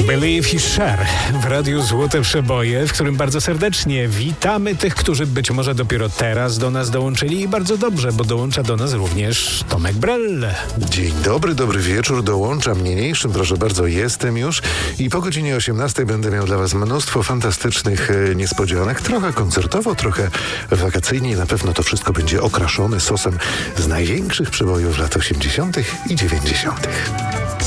Believe You Share w Radiu Złote Przeboje, w którym bardzo serdecznie witamy tych, którzy być może dopiero teraz do nas dołączyli i bardzo dobrze, bo dołącza do nas również Tomek Brell. Dzień dobry, dobry wieczór, dołączam niniejszym, proszę bardzo, jestem już i po godzinie 18 będę miał dla Was mnóstwo fantastycznych niespodzianek, trochę koncertowo, trochę wakacyjnie i na pewno to wszystko będzie okraszone sosem z największych przebojów lat 80. i 90.